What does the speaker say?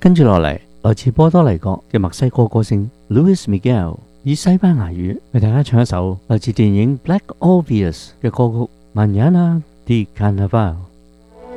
跟住落嚟，來自波多黎各嘅墨西哥歌星 Luis Miguel 以西班牙語為大家唱一首來自電影《Black Obvious》嘅歌曲《Mañana de Carnaval》。